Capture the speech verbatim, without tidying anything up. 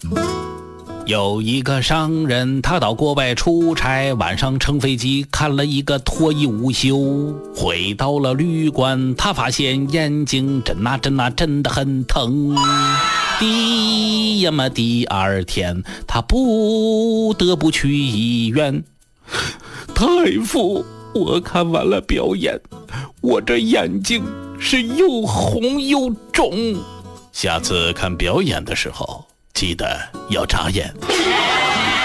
有一个商人，他到国外出差，晚上乘飞机看了一个脱衣舞秀，回到了旅馆，他发现眼睛真啊真啊真的很疼。第呀么第二天，他不得不去医院。大夫，我看完了表演，我这眼睛是又红又肿，下次看表演的时候记得要眨眼。